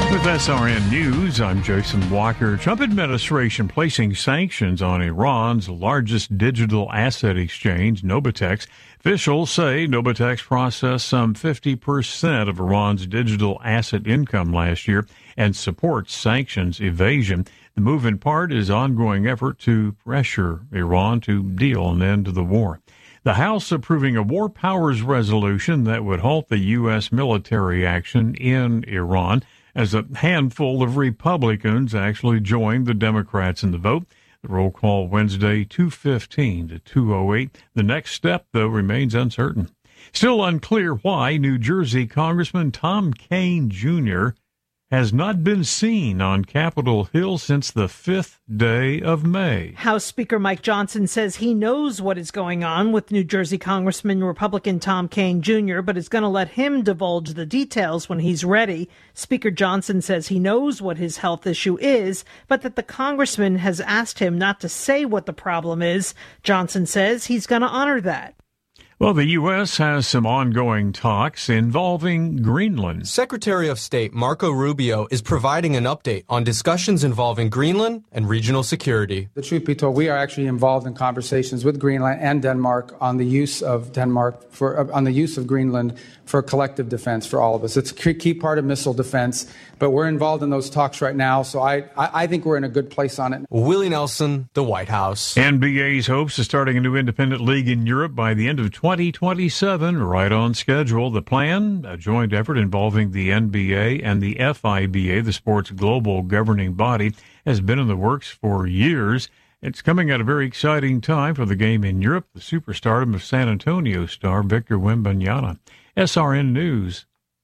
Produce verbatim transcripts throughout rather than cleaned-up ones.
With S R N News, I'm Jason Walker. Trump administration placing sanctions on Iran's largest digital asset exchange, Novatex. Officials say Novatex processed some fifty percent of Iran's digital asset income last year and supports sanctions evasion. The move in part is ongoing effort to pressure Iran to deal an end to the war. The House approving a war powers resolution that would halt the U S military action in Iran, as a handful of Republicans actually joined the Democrats in the vote. The roll call Wednesday, two fifteen to two oh eight. The next step, though, remains uncertain. Still unclear why New Jersey Congressman Tom Kean Junior has not been seen on Capitol Hill since the fifth day of May. House Speaker Mike Johnson says he knows what is going on with New Jersey Congressman Republican Tom Kean Junior, but is going to let him divulge the details when he's ready. Speaker Johnson says he knows what his health issue is, but that the congressman has asked him not to say what the problem is. Johnson says he's going to honor that. Well, the U S has some ongoing talks involving Greenland. Secretary of State Marco Rubio is providing an update on discussions involving Greenland and regional security. The truth be told, we are actually involved in conversations with Greenland and Denmark on the use of Denmark for uh, on the use of Greenland for collective defense for all of us. It's a key part of missile defense, but we're involved in those talks right now, so I, I, I think we're in a good place on it. Willie Nelson, the White House. N B A's hopes of starting a new independent league in Europe by the end of twenty twenty-seven, right on schedule. The plan, a joint effort involving the N B A and the F I B A, the sport's global governing body, has been in the works for years. It's coming at a very exciting time for the game in Europe. The superstardom of San Antonio star Victor Wembanyama. S R N News.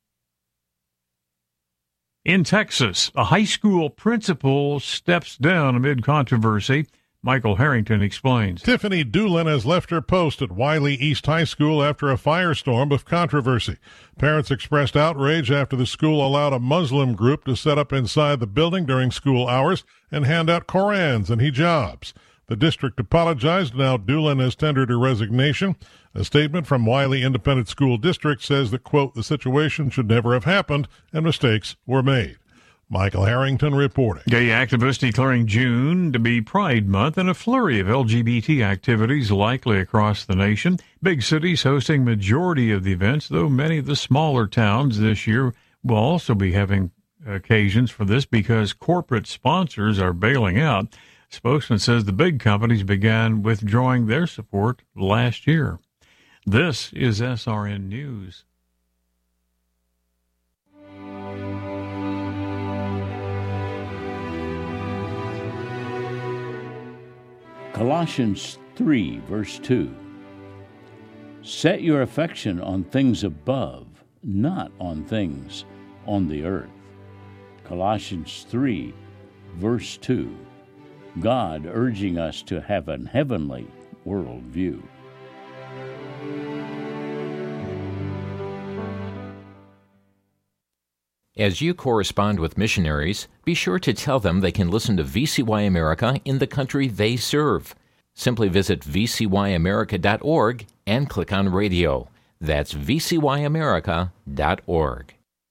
In Texas, a high school principal steps down amid controversy. Michael Harrington explains. Tiffany Doolin has left her post at Wiley East High School after a firestorm of controversy. Parents expressed outrage after the school allowed a Muslim group to set up inside the building during school hours and hand out Korans and hijabs. The district apologized. Now Doolin has tendered her resignation. A statement from Wiley Independent School District says that, quote, the situation should never have happened and mistakes were made. Michael Harrington reporting. Gay activists declaring June to be Pride Month and a flurry of L G B T activities likely across the nation. Big cities hosting majority of the events, though many of the smaller towns this year will also be having occasions for this because corporate sponsors are bailing out. Spokesman says the big companies began withdrawing their support last year. This is S R N News. Colossians three, verse two. Set your affection on things above, not on things on the earth. Colossians three, verse two. God urging us to have an heavenly worldview. As you correspond with missionaries, be sure to tell them they can listen to V C Y America in the country they serve. Simply visit v c y america dot org and click on radio. That's v c y america dot org.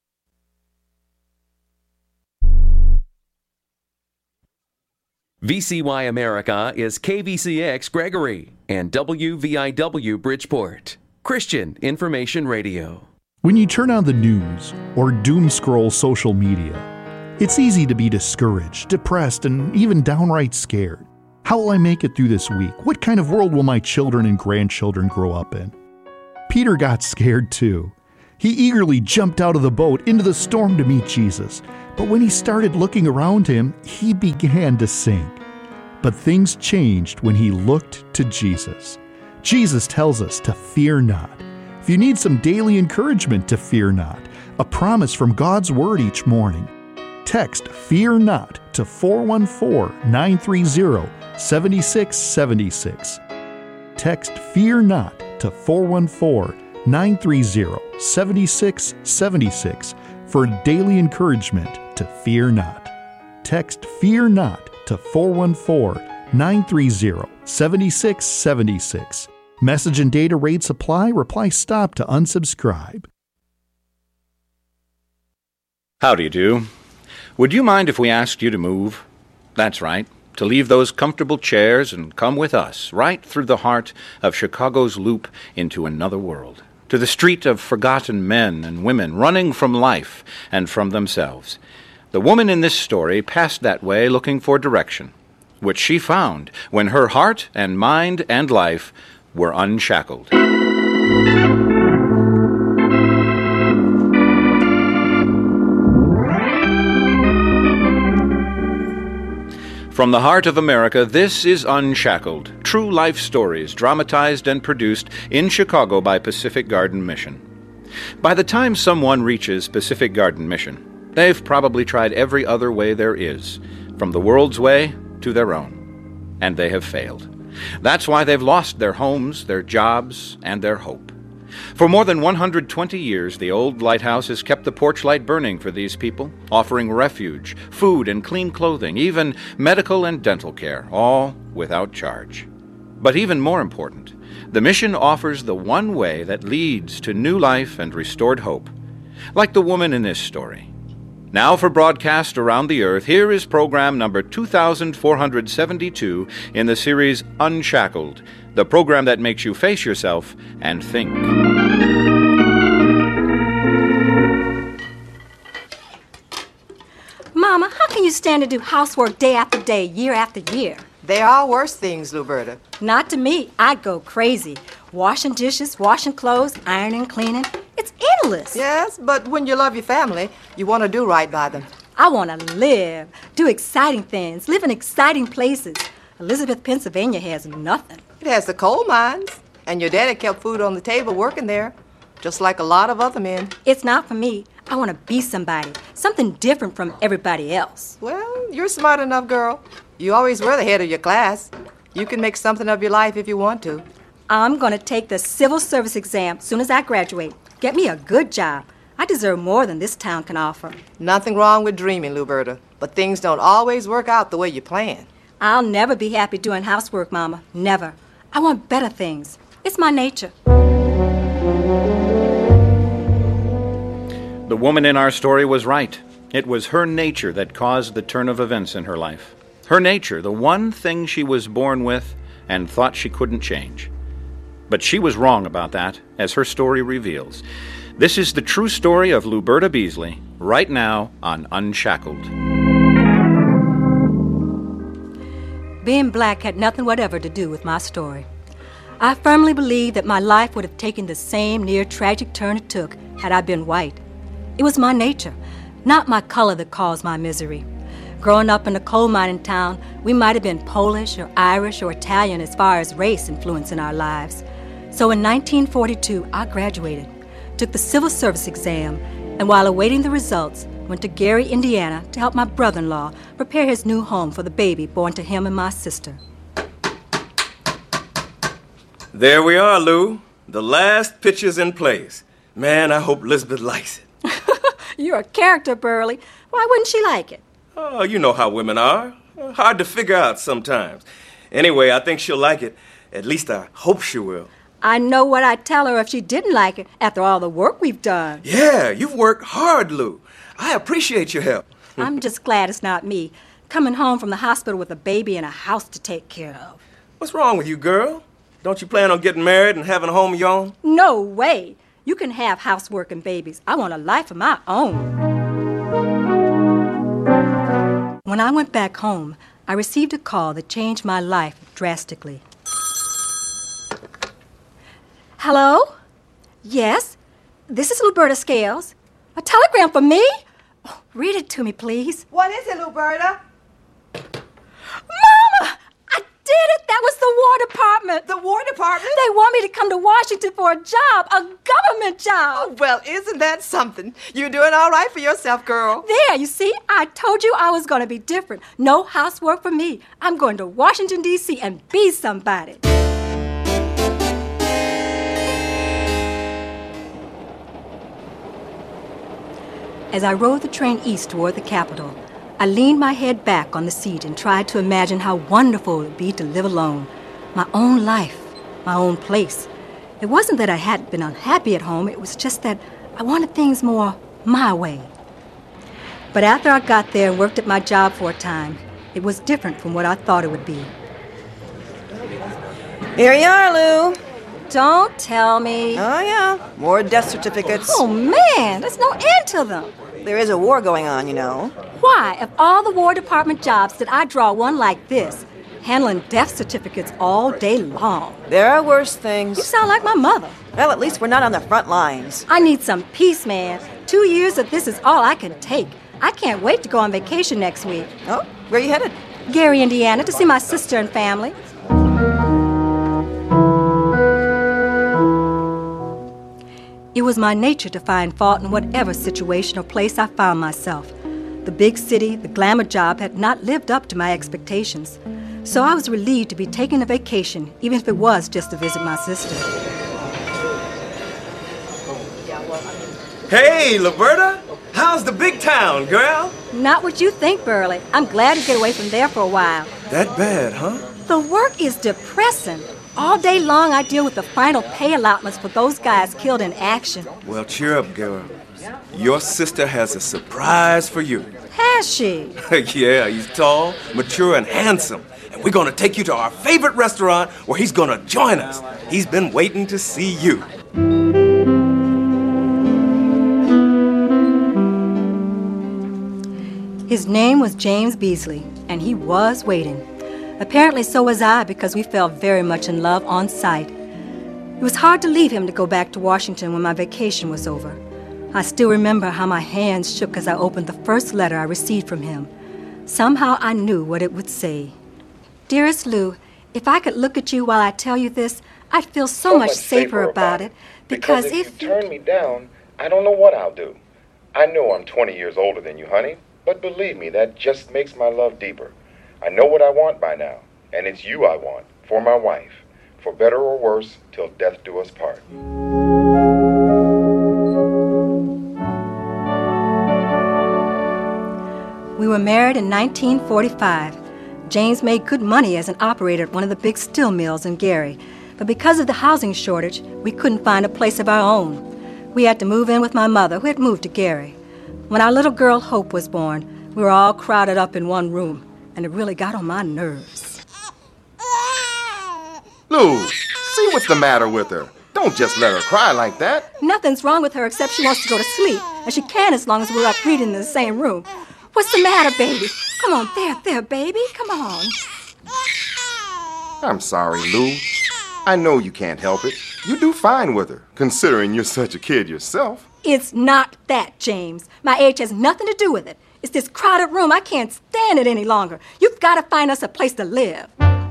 V C Y America is K V C X Gregory and W V I W Bridgeport, Christian Information Radio. When you turn on the news or doom scroll social media, it's easy to be discouraged, depressed, and even downright scared. How will I make it through this week? What kind of world will my children and grandchildren grow up in? Peter got scared too. He eagerly jumped out of the boat into the storm to meet Jesus, but when he started looking around him, he began to sink. But things changed when he looked to Jesus. Jesus tells us to fear not. If you need some daily encouragement to fear not, a promise from God's Word each morning, text Fear Not to four one four, nine three zero, seven six seven six. Text Fear Not to four one four, nine three zero, seven six seven six for daily encouragement to fear not. Text Fear Not to four one four, nine three zero, seven six seven six. Message and data rates apply. Reply STOP to unsubscribe. How do you do? Would you mind if we asked you to move? That's right, to leave those comfortable chairs and come with us right through the heart of Chicago's Loop into another world, to the street of forgotten men and women running from life and from themselves. The woman in this story passed that way looking for direction, which she found when her heart and mind and life were unshackled. From the heart of America, this is Unshackled, true life stories dramatized and produced in Chicago by Pacific Garden Mission. By the time someone reaches Pacific Garden Mission, they've probably tried every other way there is, from the world's way to their own, and they have failed. That's why they've lost their homes, their jobs, and their hope. For more than one hundred twenty years, the old lighthouse has kept the porch light burning for these people, offering refuge, food and clean clothing, even medical and dental care, all without charge. But even more important, the mission offers the one way that leads to new life and restored hope, like the woman in this story. Now for broadcast around the earth, here is program number two thousand four hundred seventy-two in the series Unshackled, the program that makes you face yourself and think. Mama, how can you stand to do housework day after day, year after year? There are worse things, Luberta. Not to me. I'd go crazy. Washing dishes, washing clothes, ironing, cleaning. It's endless. Yes, but when you love your family, you want to do right by them. I want to live, do exciting things, live in exciting places. Elizabeth, Pennsylvania has nothing. It has the coal mines, and your daddy kept food on the table working there, just like a lot of other men. It's not for me. I want to be somebody, something different from everybody else. Well, you're smart enough, girl. You always were the head of your class. You can make something of your life if you want to. I'm going to take the civil service exam as soon as I graduate. Get me a good job. I deserve more than this town can offer. Nothing wrong with dreaming, Luberta, but things don't always work out the way you plan. I'll never be happy doing housework, Mama. Never. I want better things. It's my nature. The woman in our story was right. It was her nature that caused the turn of events in her life. Her nature, the one thing she was born with and thought she couldn't change. But she was wrong about that, as her story reveals. This is the true story of Luberta Beasley, right now on Unshackled. Being black had nothing whatever to do with my story. I firmly believe that my life would have taken the same near-tragic turn it took had I been white. It was my nature, not my color, that caused my misery. Growing up in a coal mining town, we might have been Polish or Irish or Italian as far as race influencing our lives. So in nineteen forty-two, I graduated, took the civil service exam, and while awaiting the results, went to Gary, Indiana to help my brother-in-law prepare his new home for the baby born to him and my sister. There we are, Lou. The last picture's in place. Man, I hope Elizabeth likes it. You're a character, Burley. Why wouldn't she like it? Oh, you know how women are. Hard to figure out sometimes. Anyway, I think she'll like it. At least I hope she will. I know what I'd tell her if she didn't like it after all the work we've done. Yeah, you've worked hard, Lou. I appreciate your help. I'm just glad it's not me, coming home from the hospital with a baby and a house to take care of. What's wrong with you, girl? Don't you plan on getting married and having a home of your own? No way. You can have housework and babies. I want a life of my own. When I went back home, I received a call that changed my life drastically. Hello? Yes? This is Luberta Scales. A telegram for me? Oh, read it to me, please. What is it, Luberta? Mama! I did it! That was the War Department. The War Department? They want me to come to Washington for a job, a government job. Oh, well, isn't that something? You're doing all right for yourself, girl. There, you see? I told you I was going to be different. No housework for me. I'm going to Washington, D C and be somebody. As I rode the train east toward the Capitol, I leaned my head back on the seat and tried to imagine how wonderful it would be to live alone. My own life, my own place. It wasn't that I hadn't been unhappy at home, it was just that I wanted things more my way. But after I got there and worked at my job for a time, it was different from what I thought it would be. Here you are, Lou. Don't tell me. Oh, yeah. More death certificates. Oh, man, there's no end to them. There is a war going on, you know. Why, of all the War Department jobs, did I draw one like this, handling death certificates all day long? There are worse things. You sound like my mother. Well, at least we're not on the front lines. I need some peace, man. Two years of this is all I can take. I can't wait to go on vacation next week. Oh, where are you headed? Gary, Indiana, to see my sister and family. It was my nature to find fault in whatever situation or place I found myself. The big city, the glamour job had not lived up to my expectations. So I was relieved to be taking a vacation, even if it was just to visit my sister. Hey, Liberta! How's the big town, girl? Not what you think, Burley. I'm glad to get away from there for a while. That bad, huh? The work is depressing. All day long, I deal with the final pay allotments for those guys killed in action. Well, cheer up, girl. Your sister has a surprise for you. Has she? Yeah, he's tall, mature, and handsome. And we're going to take you to our favorite restaurant where he's going to join us. He's been waiting to see you. His name was James Beasley, and he was waiting. Apparently so was I, because we fell very much in love on sight. It was hard to leave him to go back to Washington when my vacation was over. I still remember how my hands shook as I opened the first letter I received from him. Somehow I knew what it would say. Dearest Lou, if I could look at you while I tell you this, I'd feel so, so much, much safer, safer about it. Because, because if, if you turn me down, I don't know what I'll do. I know I'm twenty years older than you, honey, but believe me, that just makes my love deeper. I know what I want by now, and it's you I want, for my wife, for better or worse, till death do us part. We were married in nineteen forty-five. James made good money as an operator at one of the big steel mills in Gary, but because of the housing shortage, we couldn't find a place of our own. We had to move in with my mother, who had moved to Gary. When our little girl Hope was born, we were all crowded up in one room, and it really got on my nerves. Lou, see what's the matter with her. Don't just let her cry like that. Nothing's wrong with her except she wants to go to sleep, and she can as long as we're up reading in the same room. What's the matter, baby? Come on, there, there, baby. Come on. I'm sorry, Lou. I know you can't help it. You do fine with her, considering you're such a kid yourself. It's not that, James. My age has nothing to do with it. It's this crowded room. I can't stand it any longer. You've got to find us a place to live.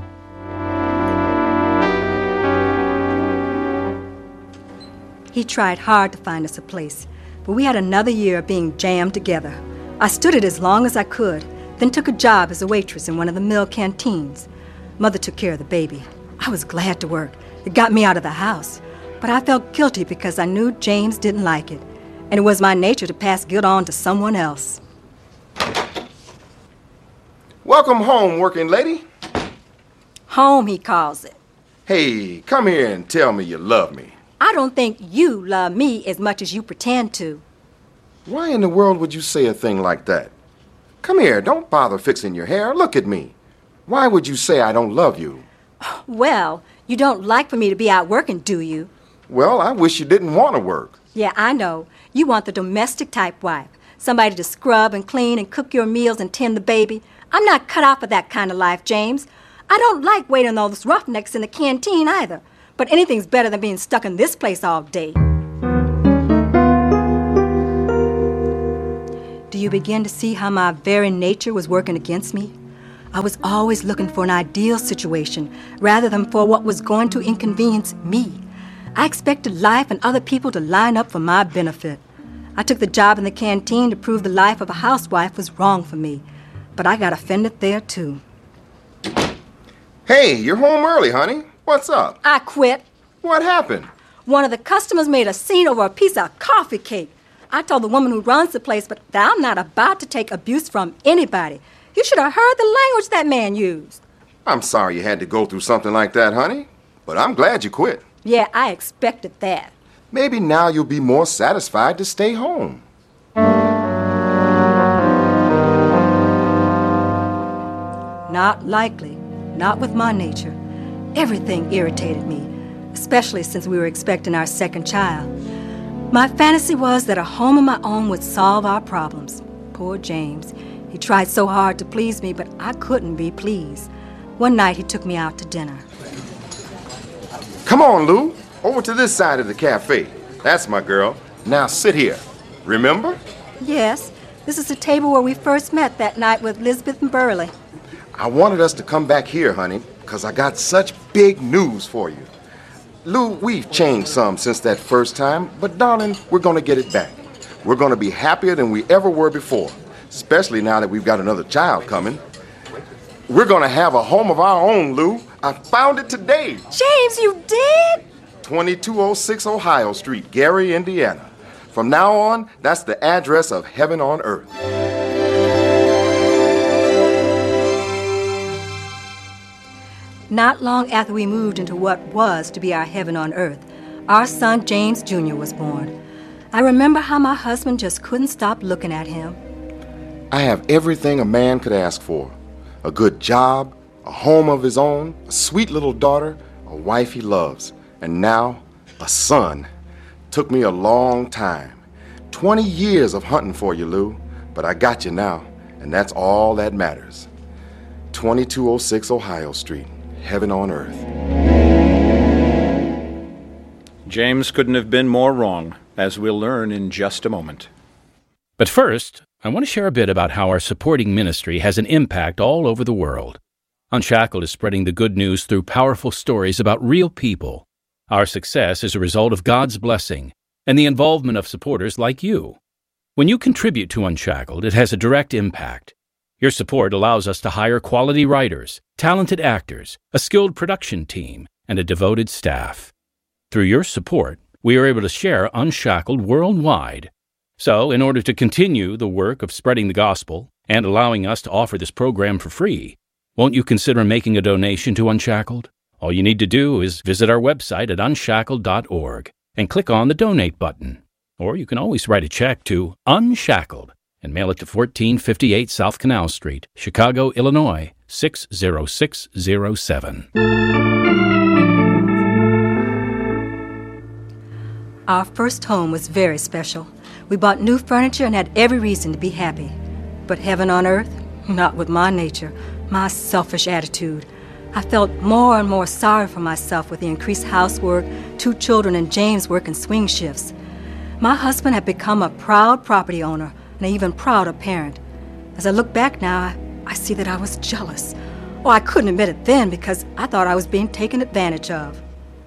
He tried hard to find us a place, but we had another year of being jammed together. I stood it as long as I could, then took a job as a waitress in one of the mill canteens. Mother took care of the baby. I was glad to work. It got me out of the house. But I felt guilty because I knew James didn't like it, and it was my nature to pass guilt on to someone else. Welcome home, working lady. Home, he calls it. Hey, come here and tell me you love me. I don't think you love me as much as you pretend to. Why in the world would you say a thing like that? Come here, don't bother fixing your hair. Look at me. Why would you say I don't love you? Well, you don't like for me to be out working, do you? Well, I wish you didn't want to work. Yeah, I know. You want the domestic type wife. Somebody to scrub and clean and cook your meals and tend the baby. I'm not cut out for that kind of life, James. I don't like waiting on all those roughnecks in the canteen either. But anything's better than being stuck in this place all day. Do you begin to see how my very nature was working against me? I was always looking for an ideal situation rather than for what was going to inconvenience me. I expected life and other people to line up for my benefit. I took the job in the canteen to prove the life of a housewife was wrong for me. But I got offended there, too. Hey, you're home early, honey. What's up? I quit. What happened? One of the customers made a scene over a piece of coffee cake. I told the woman who runs the place, but that I'm not about to take abuse from anybody. You should have heard the language that man used. I'm sorry you had to go through something like that, honey. But I'm glad you quit. Yeah, I expected that. Maybe now you'll be more satisfied to stay home. Not likely. Not with my nature. Everything irritated me, especially since we were expecting our second child. My fantasy was that a home of my own would solve our problems. Poor James. He tried so hard to please me, but I couldn't be pleased. One night, he took me out to dinner. Come on, Lou. Over to this side of the cafe. That's my girl. Now sit here. Remember? Yes. This is the table where we first met that night with Elizabeth and Burley. I wanted us to come back here, honey, because I got such big news for you. Lou, we've changed some since that first time, but darling, we're going to get it back. We're going to be happier than we ever were before, especially now that we've got another child coming. We're going to have a home of our own, Lou. I found it today. James, you did? twenty-two oh six Ohio Street, Gary, Indiana. From now on, that's the address of heaven on earth. Not long after we moved into what was to be our heaven on earth, our son James Junior was born. I remember how my husband just couldn't stop looking at him. I have everything a man could ask for. A good job, a home of his own, a sweet little daughter, a wife he loves, and now a son. Took me a long time. Twenty years of hunting for you, Lou, but I got you now, and that's all that matters. twenty-two oh six Ohio Street, heaven on earth. James couldn't have been more wrong, as we'll learn in just a moment. But first, I want to share a bit about how our supporting ministry has an impact all over the world. Unshackled is spreading the good news through powerful stories about real people. Our success is a result of God's blessing and the involvement of supporters like you. When you contribute to Unshackled, it has a direct impact. Your support allows us to hire quality writers, talented actors, a skilled production team, and a devoted staff. Through your support, we are able to share Unshackled worldwide. So, in order to continue the work of spreading the gospel and allowing us to offer this program for free, won't you consider making a donation to Unshackled? All you need to do is visit our website at unshackled dot org and click on the Donate button. Or you can always write a check to Unshackled and mail it to fourteen fifty-eight South Canal Street, Chicago, Illinois, six oh six oh seven. Our first home was very special. We bought new furniture and had every reason to be happy. But heaven on earth? Not with my nature, my selfish attitude. I felt more and more sorry for myself with the increased housework, two children, and James working swing shifts. My husband had become a proud property owner and an even prouder parent. As I look back now, I, I see that I was jealous. Oh, I couldn't admit it then because I thought I was being taken advantage of.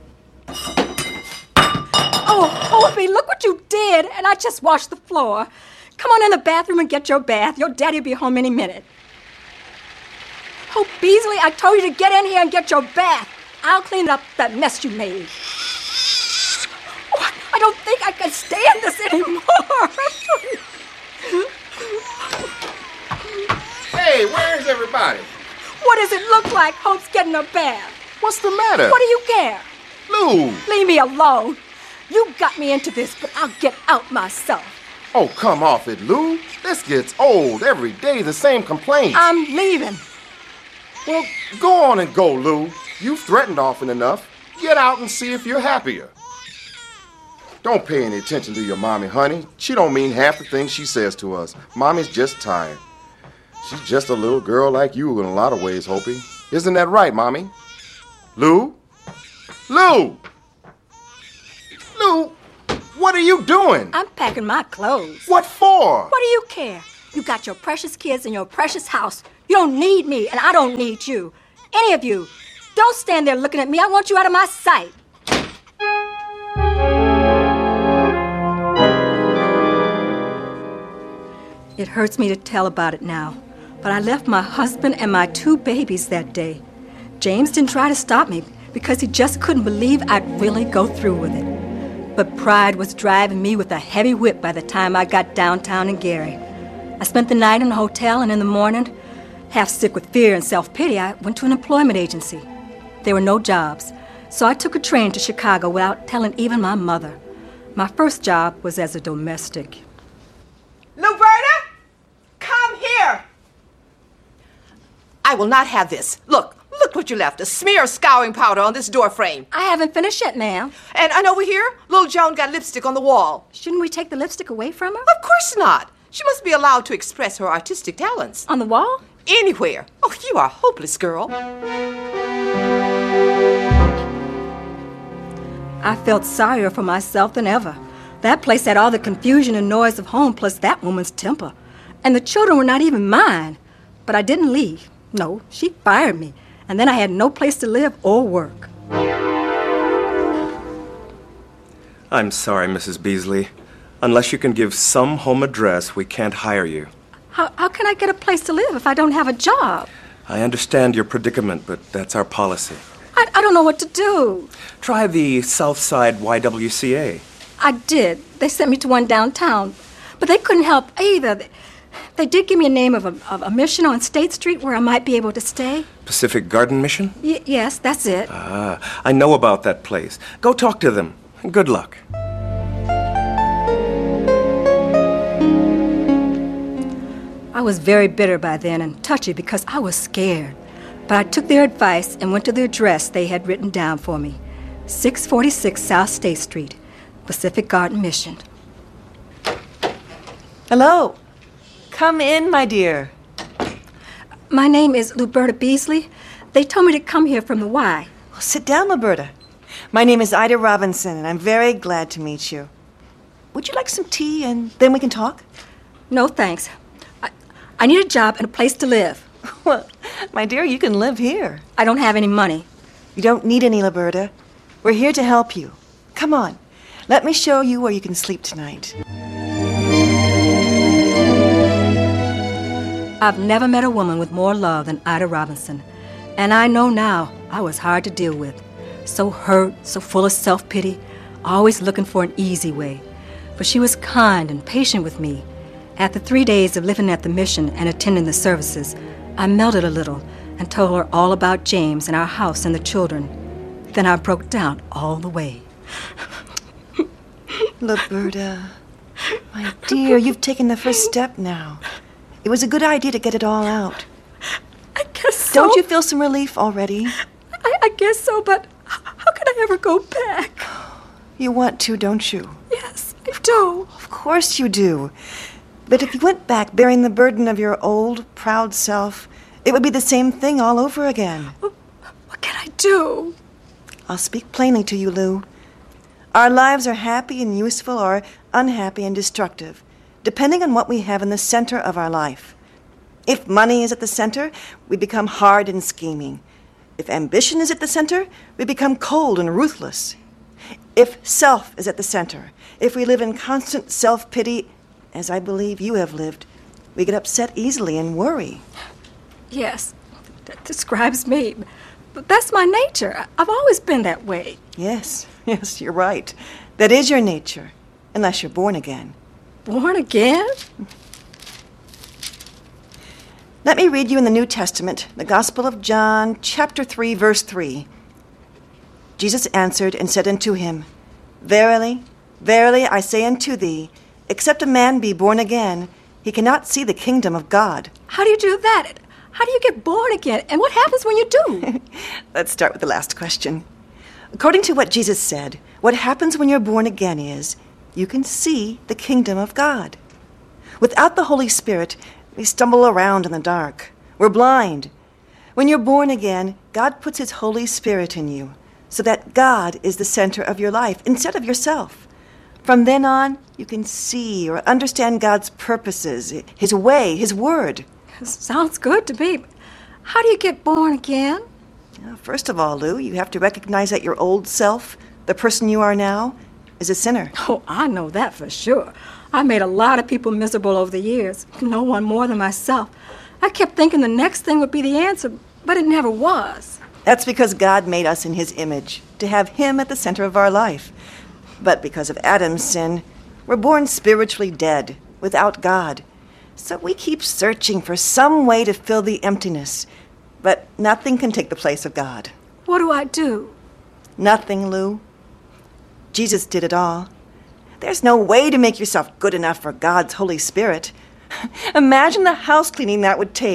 Oh, Opie, look what you did! And I just washed the floor. Come on in the bathroom and get your bath. Your daddy'll be home any minute. Oh, Beasley, I told you to get in here and get your bath. I'll clean up that mess you made. Oh, I don't think I can stand this anymore. Hey, where's everybody? What does it look like Hope's getting a bath? What's the matter? What do you care? Lou! Leave me alone. You got me into this, but I'll get out myself. Oh, come off it, Lou. This gets old. Every day the same complaints. I'm leaving. Well, go on and go, Lou. You've threatened often enough. Get out and see if you're happier. Don't pay any attention to your mommy, honey. She don't mean half the things she says to us. Mommy's just tired. She's just a little girl like you in a lot of ways, Hopi. Isn't that right, Mommy? Lou? Lou! Lou, what are you doing? I'm packing my clothes. What for? What do you care? You got your precious kids in your precious house. You don't need me, and I don't need you. Any of you. Don't stand there looking at me. I want you out of my sight. It hurts me to tell about it now, but I left my husband and my two babies that day. James didn't try to stop me because he just couldn't believe I'd really go through with it. But pride was driving me with a heavy whip by the time I got downtown in Gary. I spent the night in a hotel, and in the morning, half sick with fear and self-pity, I went to an employment agency. There were no jobs, so I took a train to Chicago without telling even my mother. My first job was as a domestic. Luberta, come here. I will not have this. Look, look what you left. A smear of scouring powder on this door frame. I haven't finished yet, ma'am. And, and over here, little Joan got lipstick on the wall. Shouldn't we take the lipstick away from her? Of course not. She must be allowed to express her artistic talents. On the wall? Anywhere. Oh, you are a hopeless girl. I felt sorrier for myself than ever. That place had all the confusion and noise of home, plus that woman's temper. And the children were not even mine. But I didn't leave. No, she fired me. And then I had no place to live or work. I'm sorry, Missus Beasley. Unless you can give some home address, we can't hire you. How, how can I get a place to live if I don't have a job? I understand your predicament, but that's our policy. I, I don't know what to do. Try the Southside Y W C A. I did. They sent me to one downtown. But they couldn't help either. They, they did give me a name of a, of a mission on State Street where I might be able to stay. Pacific Garden Mission? Y- yes, that's it. Ah, I know about that place. Go talk to them. Good luck. I was very bitter by then and touchy because I was scared. But I took their advice and went to the address they had written down for me. six forty-six South State Street, Pacific Garden Mission. Hello. Come in, my dear. My name is Luberta Beasley. They told me to come here from the Y. Well, sit down, Luberta. My name is Ida Robinson, and I'm very glad to meet you. Would you like some tea, and then we can talk? No, thanks. I, I need a job and a place to live. Well, my dear, you can live here. I don't have any money. You don't need any, Luberta. We're here to help you. Come on. Let me show you where you can sleep tonight. I've never met a woman with more love than Ida Robinson. And I know now I was hard to deal with. So hurt, so full of self-pity, always looking for an easy way. But she was kind and patient with me. After three days of living at the mission and attending the services, I melted a little and told her all about James and our house and the children. Then I broke down all the way. Luberta, my dear, you've taken the first step now. It was a good idea to get it all out. I guess so. Don't you feel some relief already? I, I guess so, but how could I ever go back? You want to, don't you? Yes, I do. Of course you do. But if you went back bearing the burden of your old, proud self, it would be the same thing all over again. What can I do? I'll speak plainly to you, Lou. Our lives are happy and useful or unhappy and destructive, depending on what we have in the center of our life. If money is at the center, we become hard and scheming. If ambition is at the center, we become cold and ruthless. If self is at the center, if we live in constant self-pity, as I believe you have lived, we get upset easily and worry. Yes, that describes me. But that's my nature. I've always been that way. Yes, yes, you're right. That is your nature, unless you're born again. Born again? Let me read you in the New Testament, the Gospel of John, chapter three, verse three. Jesus answered and said unto him, Verily, verily, I say unto thee, except a man be born again, he cannot see the kingdom of God. How do you do that? How do you get born again? And what happens when you do? Let's start with the last question. According to what Jesus said, what happens when you're born again is you can see the kingdom of God. Without the Holy Spirit, we stumble around in the dark. We're blind. When you're born again, God puts His Holy Spirit in you so that God is the center of your life instead of yourself. From then on, you can see or understand God's purposes, His way, His word. Sounds good to me. How do you get born again? First of all, Lou, you have to recognize that your old self, the person you are now, is a sinner. Oh, I know that for sure. I made a lot of people miserable over the years. No one more than myself. I kept thinking the next thing would be the answer, but it never was. That's because God made us in His image, to have Him at the center of our life. But because of Adam's sin, we're born spiritually dead, without God. So we keep searching for some way to fill the emptiness. But nothing can take the place of God. What do I do? Nothing, Lou. Jesus did it all. There's no way to make yourself good enough for God's Holy Spirit. Imagine the house cleaning that would take.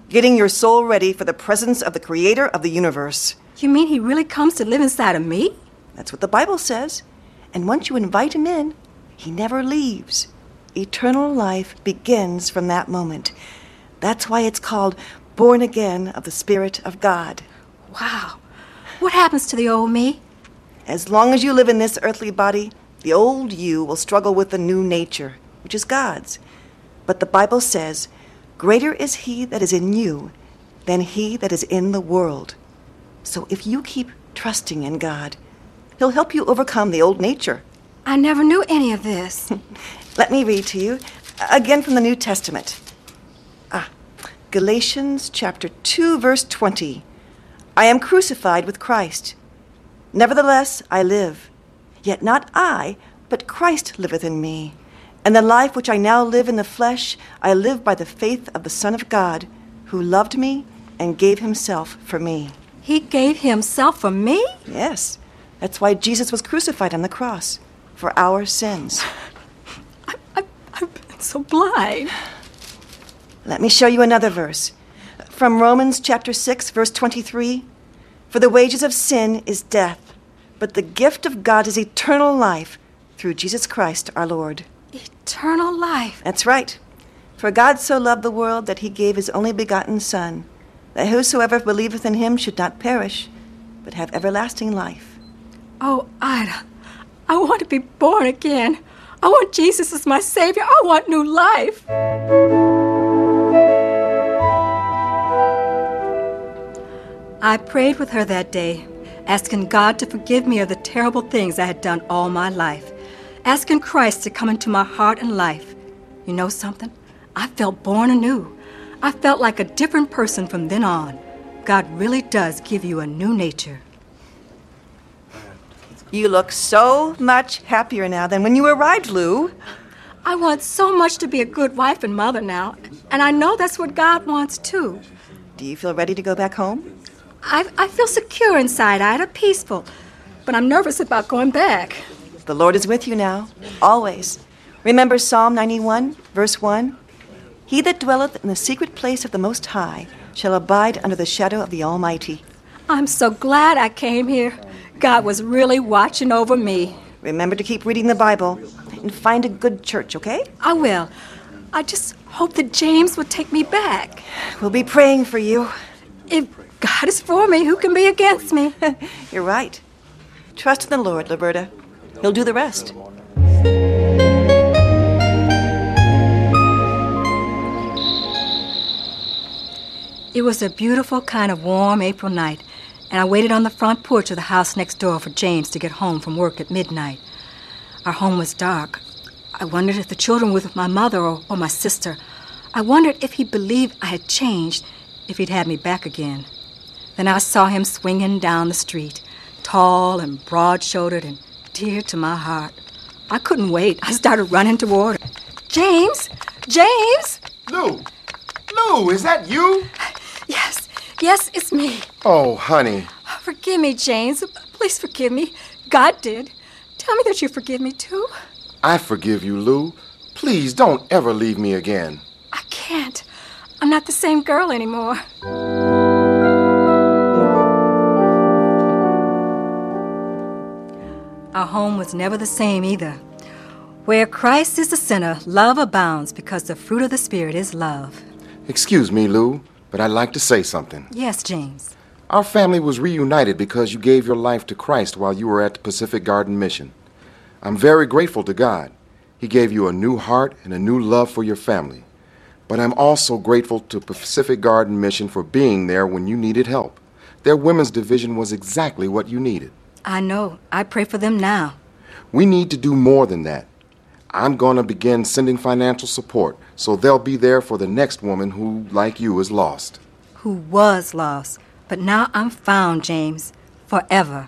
getting your soul ready for the presence of the Creator of the universe. You mean he really comes to live inside of me? That's what the Bible says. And once you invite him in, he never leaves. Eternal life begins from that moment. That's why it's called born again of the Spirit of God. Wow. What happens to the old me? As long as you live in this earthly body, the old you will struggle with the new nature, which is God's. But the Bible says, greater is he that is in you than he that is in the world. So if you keep trusting in God, he'll help you overcome the old nature. I never knew any of this. Let me read to you, again from the New Testament. Ah, Galatians chapter two, verse twenty. I am crucified with Christ. Nevertheless, I live. Yet not I, but Christ liveth in me. And the life which I now live in the flesh, I live by the faith of the Son of God, who loved me and gave himself for me. He gave himself for me? Yes. That's why Jesus was crucified on the cross, for our sins. I, I, I've been so blind. Let me show you another verse. From Romans chapter six, verse twenty-three. For the wages of sin is death, but the gift of God is eternal life through Jesus Christ our Lord. Eternal life? That's right. For God so loved the world that he gave his only begotten Son, that whosoever believeth in him should not perish, but have everlasting life. Oh, Ida, I want to be born again. I want Jesus as my Savior. I want new life. I prayed with her that day, asking God to forgive me of the terrible things I had done all my life, asking Christ to come into my heart and life. You know something? I felt born anew. I felt like a different person from then on. God really does give you a new nature. You look so much happier now than when you arrived, Lou. I want so much to be a good wife and mother now, and I know that's what God wants too. Do you feel ready to go back home? I, I feel secure inside, Ida, peaceful, but I'm nervous about going back. The Lord is with you now, always. Remember Psalm ninety-one, verse one? He that dwelleth in the secret place of the Most High shall abide under the shadow of the Almighty. I'm so glad I came here. God was really watching over me. Remember to keep reading the Bible and find a good church, okay? I will. I just hope that James will take me back. We'll be praying for you. If God is for me, who can be against me? You're right. Trust in the Lord, Liberta. He'll do the rest. It was a beautiful kind of warm April night, and I waited on the front porch of the house next door for James to get home from work at midnight. Our home was dark. I wondered if the children were with my mother or, or my sister. I wondered if he believed I had changed, if he'd had me back again. Then I saw him swinging down the street, tall and broad-shouldered and dear to my heart. I couldn't wait. I started running toward him. James! James! Lou! Lou, is that you? Yes. Yes, it's me. Oh, honey. Forgive me, James. Please forgive me. God did. Tell me that you forgive me, too. I forgive you, Lou. Please don't ever leave me again. I can't. I'm not the same girl anymore. Our home was never the same either. Where Christ is the center, love abounds because the fruit of the Spirit is love. Excuse me, Lou, but I'd like to say something. Yes, James. Our family was reunited because you gave your life to Christ while you were at the Pacific Garden Mission. I'm very grateful to God. He gave you a new heart and a new love for your family. But I'm also grateful to Pacific Garden Mission for being there when you needed help. Their women's division was exactly what you needed. I know. I pray for them now. We need to do more than that. I'm going to begin sending financial support so they'll be there for the next woman who, like you, is lost. Who was lost. But now I'm found, James. Forever.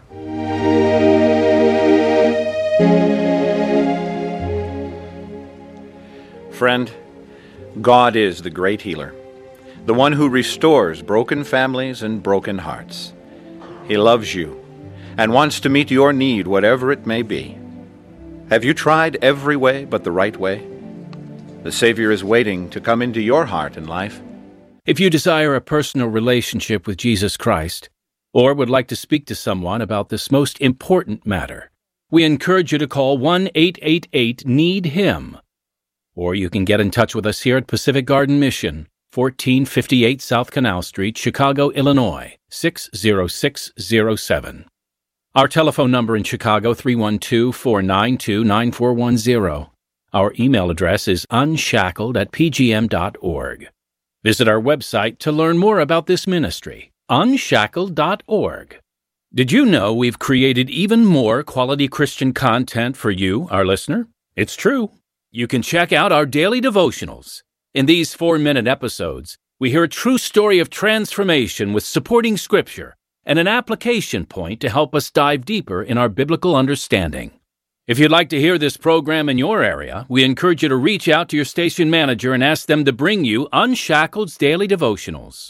Friend, God is the great healer, the one who restores broken families and broken hearts. He loves you and wants to meet your need, whatever it may be. Have you tried every way but the right way? The Savior is waiting to come into your heart and life. If you desire a personal relationship with Jesus Christ, or would like to speak to someone about this most important matter, we encourage you to call one eight eight eight need him. Or you can get in touch with us here at Pacific Garden Mission, fourteen fifty-eight South Canal Street, Chicago, Illinois, six zero six zero seven. Our telephone number in Chicago, three one two, four nine two, nine four one zero. Our email address is unshackled at p g m dot org. Visit our website to learn more about this ministry, unshackled dot org. Did you know we've created even more quality Christian content for you, our listener? It's true. You can check out our daily devotionals. In these four-minute episodes, we hear a true story of transformation with supporting scripture and an application point to help us dive deeper in our biblical understanding. If you'd like to hear this program in your area, we encourage you to reach out to your station manager and ask them to bring you Unshackled's Daily Devotionals.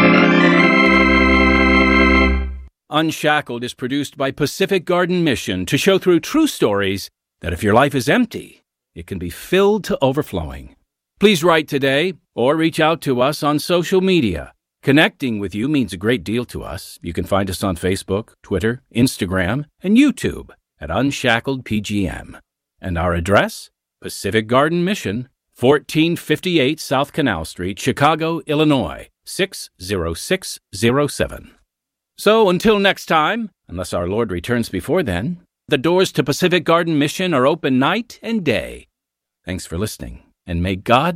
Unshackled is produced by Pacific Garden Mission to show through true stories that if your life is empty, it can be filled to overflowing. Please write today or reach out to us on social media. Connecting with you means a great deal to us. You can find us on Facebook, Twitter, Instagram, and YouTube at Unshackled P G M. And our address? Pacific Garden Mission, fourteen fifty-eight South Canal Street, Chicago, Illinois, six zero six zero seven. So until next time, unless our Lord returns before then, the doors to Pacific Garden Mission are open night and day. Thanks for listening, and may God